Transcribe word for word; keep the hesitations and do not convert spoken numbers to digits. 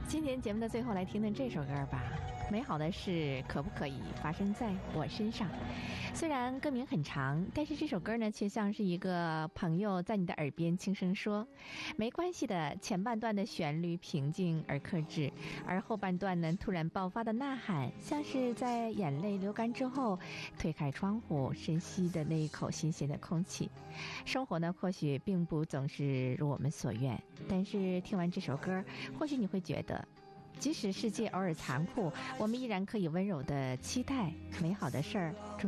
今天节目的最后来听听这首歌吧。美好的事可不可以发生在我身上？虽然歌名很长，但是这首歌呢，却像是一个朋友在你的耳边轻声说：“没关系的。”前半段的旋律平静而克制，而后半段呢，突然爆发的呐喊，像是在眼泪流干之后，推开窗户，深吸的那一口新鲜的空气。生活呢，或许并不总是如我们所愿，但是听完这首歌，或许你会觉得，即使世界偶尔残酷，我们依然可以温柔的期待美好的事儿。